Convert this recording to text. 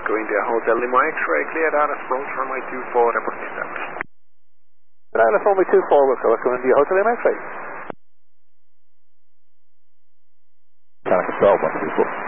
Echo India Hotel Lima X-ray, cleared out approach runway 24, report established. Island runway 24, Echo India Hotel Lima X-ray. Can I control 124?